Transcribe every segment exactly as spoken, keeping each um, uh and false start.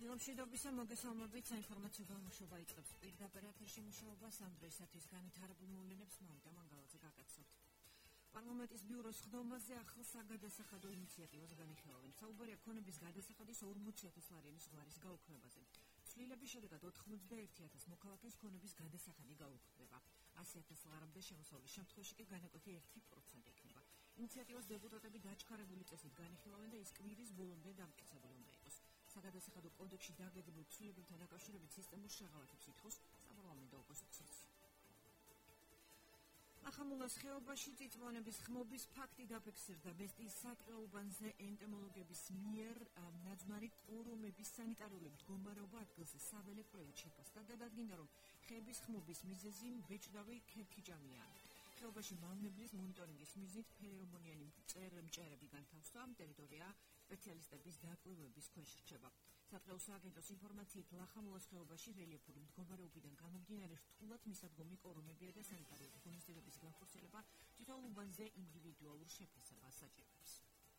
მშვიდობისა მოგესალმებით საინფორმაციო გამოშვება იწყებს პირდაპირ ეთერში მუშაობას ამ დროისათვის განვითარებულ მოვლენებს მოვიდა მანგალაძე გაგაცნობთ. პარლამენტის ბიუროს ხდომაზე ახალ საგადასახადო ინიციატივას განიხილავენ. საუბარია ქონების გადასახადის ორმოცი ათას ლარიანის ზღვარის გაუქმებაზე. ცვლილების შედეგად ოთხმოცდაერთი ათას მოქალაქეს ქონების გადასახადი გაუქმდება. ასი ათას ლარამდე შემოსავლის შემთხვევაში კი განაკვეთი ერთი პროცენტი იქნება. ინიციატივას დეპუტატები დაჩქარებული წესით განიხილავენ და ის კვირის ბოლომდე დამტკიცებული უნდა იყოს. საგადასახადო კოდექსში დაგეგმილ ცვლილებებთან დაკავშირებით სისტემურ შეღავათებს ითხოვს საპარლამენტო ოპოზიციაც. ახამულას ხეობაში წიწვოვანების ხმობის ფაქტი დაფიქსირდა. ბესტიის სატყეო უბანზე ენტომოლოგების მიერ ნაძვნარი კორომების სანიტარული მდგომარეობა ადგილზე საველე კვლევით შეფასდა და დადგინდა, რომ ხეების ხმობის მიზეზი ბეჭდავი ქერქიჭამია. ხეობაში მავნებლის მონიტორინგის მიზნით ფერომონიანი მწერები განთავსდა, ტერიტორია სპეციალისტების დაკვირვების ქვეშ რჩება. სატყეო სააგენტოს ინფორმაციით ლახამულას ხეობაში რელიეფური მდგომარეობიდან გამომდინარე რთულად მისადგომი კორომებია და სანიტარული ღონისძიებების განხორციელება თითოეულ უბანზე ინდივიდუალურ შეფასებას საჭიროებს.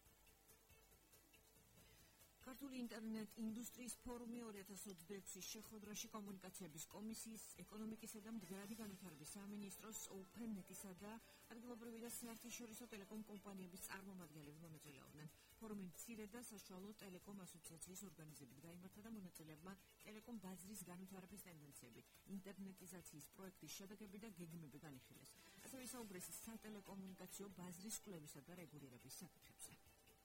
ქართული ინტერნეტ ინდუსტრიის ფორუმი ორი ათას ოცდაექვსის შეხვედრაში კომუნიკაციების კომისიის, ეკონომიკისა და მდგრადი განვითარების სამინისტროს, ოფენეტისა და ადგილობრივი და საერთაშორისო ტელეკომ კომპანიების წარმომადგენლები მონაწილეობდნენ. ფორუმი მცირე და საშუალო ტელეკომ ასოციაციის ორგანიზებით გაიმართა და მონაწილეებმა ტელეკომ ბაზრის განვითარების ტენდენციები, ინტერნეტიზაციის პროექტის შედეგები და გეგმები განიხილეს. ასევე ისაუბრეს სატელეკომუნიკაციო ბაზრის კვლევისა და რეგულირების საკითხებზე.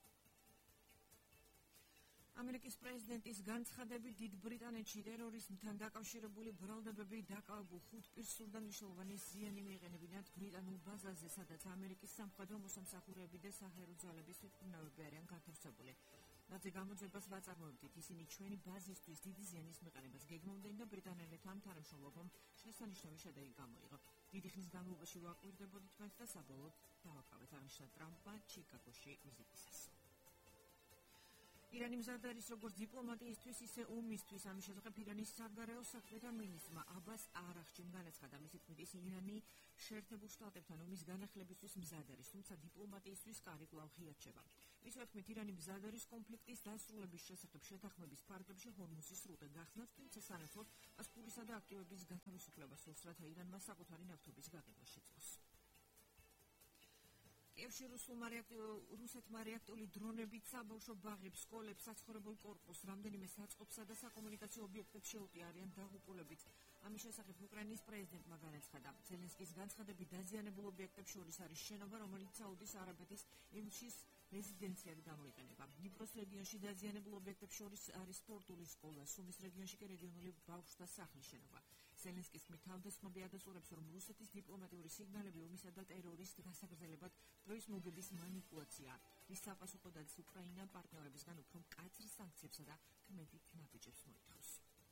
ამერიკის პრეზიდენტის განცხადებით დიდ ბრიტანეთში ტერორიზმთან დაკავშირებული ბრალდებები დაკავებულ ხუთ პირს სურდა მნიშვნელოვანი ზიანი მიეყენებინათ ბრიტანულ ბაზაზე, სადაც ამერიკის სამხედრო მოსამსახურეები და საჰაერო ძალების თვითმფრინავები არიან განთავსებული. ნაცე გამოძებას ვაწარმოებდით, ისინი ჩვენი ბაზისთვის დიდი ზიანის მიყენებას გეგმავდნენ და ბრიტანელებთან თანამშრომლობამ შესანიშნავი შედეგი გამოიღო. დიდი ხნის განმავლობაში ვაკვირდებოდით მათ და საბოლოოდ დავაკავეთ, აღნიშნა ტრამპმა ჩიკაგოში ვიზიტისას. ირანი მზად არის როგორც დიპლომატიისთვის, ისე ომისთვის. ამის შესახებ ირანის საგარეო საქმეთა მინისტრმა აბას არაღჩიმ განაცხადა. მისი თქმით, ის ირანი შეერთებულ შტატებთან ომის განახლებისთვის მზად არის, თუმცა დიპლომატიისთვის კარი კვლავ ღიად რჩება. მისივე თქმით, ირანი მზად არის კონფლიქტის დასრულების შესახებ შეთანხმების ფარგლებში ჰორმუზის სრუტე გახსნათ, თუმცა სანაცვლოდ მას ფულისა და აქტივების გათავისუფლებას სურს, რათა ირანმა საკუთარი ნავთობის გაგება შეძლოს. კიევში რუსეთმა რეაქტიული დრონებით საბავშვო ბაღებს, სკოლებს, საცხოვრებელ კორპუსს, რამდენიმე საწყობსა და საკომუნიკაციო ობიექტებს შეუტყია, არიან დაღუპულებით. ამის შესახებ უკრაინის პრეზიდენტმა განაცხადა. ზელენსკის განცხადებით დაზიანებულ ობიექტებს შორის არის შენობა, რომელიც საუდის არაბეთის ელჩის რეზიდენციად გამოიყენება. დნიპროს რეგიონში დაზიანებულ ობიექტებს შორის არის სპორტული სკოლა, სუმის რეგიონში კი რეგიონული ბავშვთა სახლის შენობა. ზელენსკის თქმით, თავდასხმები ადასტურებს, რომ რუსეთის დიპლომატიური სიგნალები ომისა და ტერორის გასაგრძელებად დროის მოგების მანიპულაციაა. რის საპასუხოდაც უკრაინა პარტნიორებისგან უფრო მკაცრ სანქციებსა და ქმედით ნაბიჯებს მოითხოვს.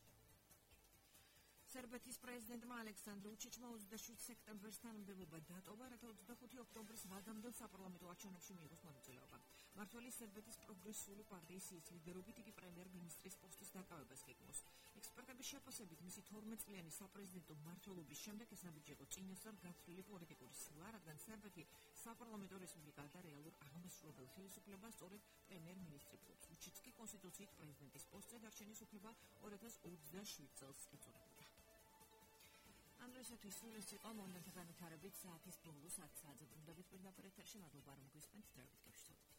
სერბეთის პრეზიდენტმა ალექსანდრე უჩიჩმა ოცდაშვიდ სექტემბერს თანამდებობა დატოვა, რათა ოცდახუთი ოქტომბრის ვადამდელ საპარლამენტო არჩევნებში მიიღოს მონაწილეობა. მმართველი სერბეთის პროგრესული პარტიის ლიდერობით იგი პრემიერ-მინისტრის პოსტის დაკავებას გეგმავს. ექსპერტების შეფასებით, მისი თორმეტწლიანი საპრეზიდენტო მმართველობის შემდეგ ეს ნაბიჯი იყო წინასწარ გათვლილი პოლიტიკური სილა, რადგან სერბეთი საპარლამენტო რესპუბლიკაა და რეალურ აღმასრულებელ ხელისუფლებას სწორედ პრემიერ-მინისტრი ფლობს. უჩიც კი კონსტიტუციით პრეზიდენტის პოსტზე დარჩენის უფლება ორი ათას ოცდაშვიდ წელს ეწოდებოდა. ამ დროისათვის სულ ეს იყო მოვლენათა განვითარებით საათის ბოლოს ათ საათზე. ბრუნდებით პირდაპირ ეთერში, მადლობა რომ გვისმენთ, დროებით გეშთობთ.